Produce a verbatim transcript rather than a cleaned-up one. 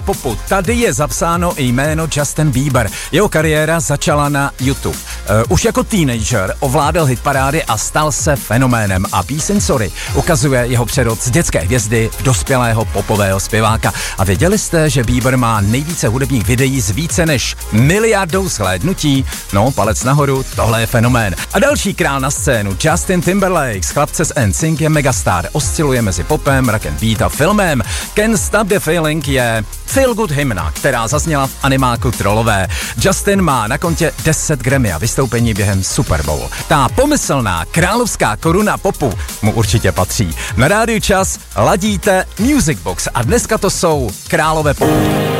popu. Tady je zapsáno jméno Justin Bieber. Jeho kariéra začala na YouTube. Uh, už jako teenager ovládal hitparády a stal se fenoménem a píseň Sorry ukazuje jeho přerod z dětské hvězdy v dospělého popového zpěváka. A věděli jste, že Bieber má nejvíce hudebních videí s více než miliardou shlédnutí? No, palec nahoru, tohle je fenomén. A další král na scénu, Justin Timberlake, z chlapce z N Sync je megastar. Osciluje mezi popem, rock and beat a filmem. Can't Stop the Feeling je feel good hymna, která zazněla v animáku Trollové. Justin má na kontě deset Grammy a vystoupení během Super Bowl. Ta pomyslná královská koruna popu mu určitě patří. Na rádiu Čas ladíte Music Box a dneska to jsou králové popu.